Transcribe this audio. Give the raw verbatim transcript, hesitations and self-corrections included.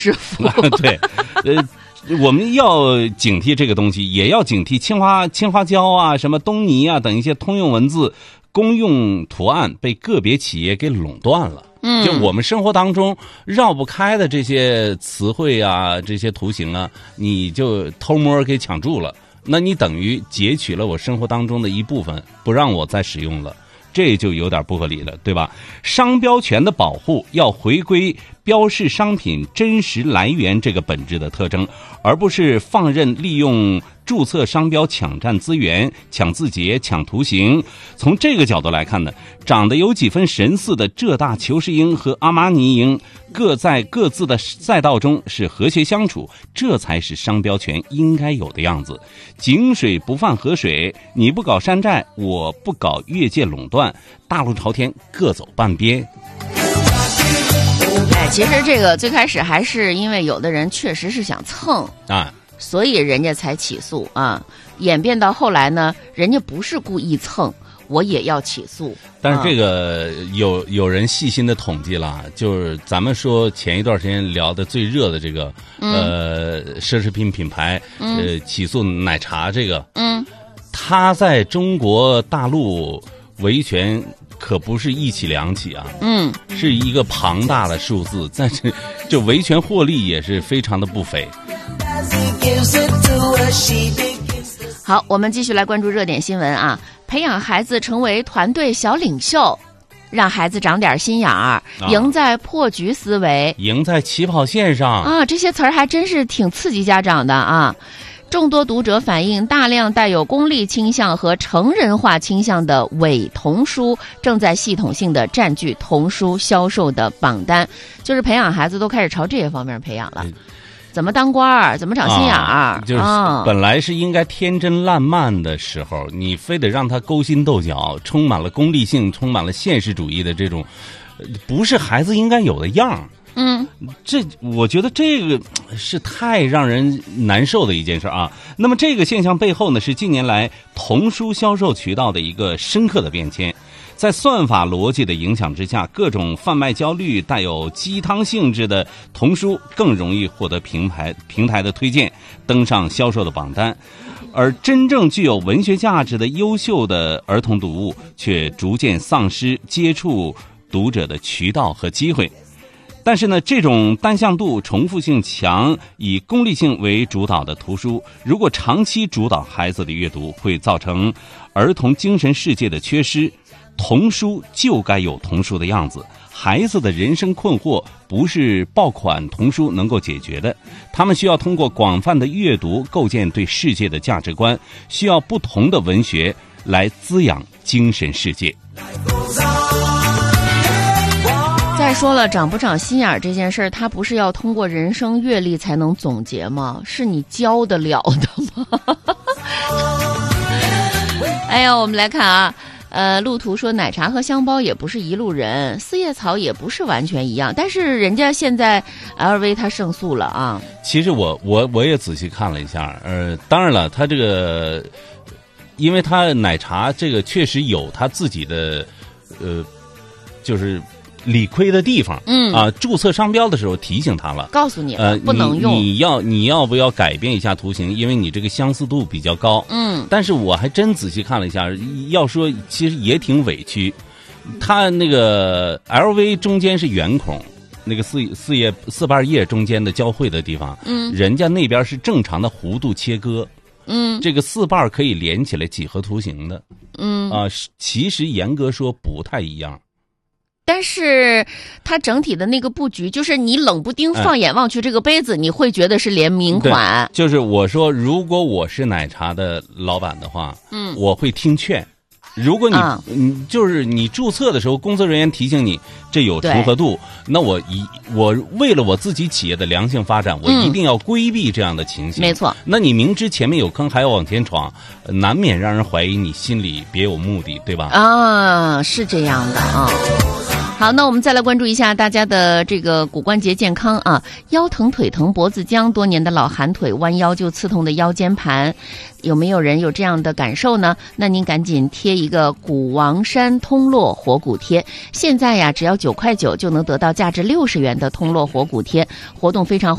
师傅。 对，呃。我们要警惕这个东西，也要警惕青花青花椒啊、什么东尼啊等一些通用文字、公用图案被个别企业给垄断了。嗯，就我们生活当中绕不开的这些词汇啊、这些图形啊，你就偷摸给抢注了，那你等于截取了我生活当中的一部分，不让我再使用了。这就有点不合理了，对吧？商标权的保护要回归标示商品真实来源这个本质的特征，而不是放任利用注册商标抢占资源、抢字节、抢图形。从这个角度来看呢，长得有几分神似的浙大求是鹰和阿玛尼鹰各在各自的赛道中是和谐相处，这才是商标权应该有的样子。井水不犯河水，你不搞山寨，我不搞越界垄断，大路朝天，各走半边。 哎，其实这个最开始还是因为有的人确实是想蹭啊， 所以人家才起诉啊。演变到后来呢，人家不是故意蹭，我也要起诉。 但是这个有有人细心的统计了，就是咱们说前一段时间聊的最热的这个、嗯、呃奢侈品品牌、嗯、呃起诉奶茶这个，嗯，他在中国大陆维权可不是一起两起啊，嗯，是一个庞大的数字，但是就维权获利也是非常的不菲。 好，我们继续来关注热点新闻啊！培养孩子成为团队小领袖，让孩子长点心眼儿，啊、赢在破局思维， 赢在起跑线上啊！这些词儿还真是挺刺激家长的啊！众多读者反映，大量带有功利倾向和成人化倾向的伪童书正在系统性的占据童书销售的榜单，就是培养孩子都开始朝这些方面培养了。怎么当官儿，怎么长心眼儿、 啊、就是本来是应该天真烂漫的时候、嗯、你非得让他勾心斗角，充满了功利性，充满了现实主义的这种，不是孩子应该有的样。嗯，这我觉得这个是太让人难受的一件事啊。那么这个现象背后呢，是近年来童书销售渠道的一个深刻的变迁。在算法逻辑的影响之下，各种贩卖焦虑、带有鸡汤性质的童书更容易获得平台平台的推荐，登上销售的榜单，而真正具有文学价值的优秀的儿童读物却逐渐丧失接触读者的渠道和机会。但是呢，这种单向度、重复性强、以功利性为主导的图书，如果长期主导孩子的阅读，会造成儿童精神世界的缺失。童书就该有童书的样子，孩子的人生困惑不是爆款童书能够解决的，他们需要通过广泛的阅读构建对世界的价值观，需要不同的文学来滋养精神世界。 再说了，长不长心眼这件事儿，它不是要通过人生阅历才能总结吗？是你教得了的吗？哎呀，我们来看啊，呃，路途说奶茶和香包也不是一路人，四叶草也不是完全一样，但是人家现在 L V 它胜诉了啊。 其实我我我也仔细看了一下，呃，当然了，它这个，因为它奶茶这个确实有它自己的，呃，就是理亏的地方，嗯啊，注册商标的时候提醒他了， 告诉你了， 呃， 不能用， 你, 你要你要不要改变一下图形？因为你这个相似度比较高，嗯，但是我还真仔细看了一下，要说其实也挺委屈，它那个 L V 中间是圆孔，那个四四叶四瓣叶中间的交汇的地方，嗯，人家那边是正常的弧度切割。嗯，这个四瓣可以连起来几何图形的，嗯啊，其实严格说不太一样。 但是它整体的那个布局，就是你冷不丁放眼望去，这个杯子、嗯、你会觉得是联名款。 就是我说，如果我是奶茶的老板的话，嗯，我会听劝。如果你、啊、你就是你注册的时候，工作人员提醒你这有重合度，那我一我为了我自己企业的良性发展，我一定要规避这样的情形。 没错。 那你明知前面有坑还要往前闯，难免让人怀疑你心里别有目的，对吧？ 啊，是这样的啊。好，那我们再来关注一下大家的这个骨关节健康啊，腰疼、腿疼、脖子僵，多年的老寒腿，弯腰就刺痛的腰间盘，有没有人有这样的感受呢？那您赶紧贴一个骨王山通络活骨贴，现在呀只要九块九就能得到价值六十元的通络活骨贴，活动非常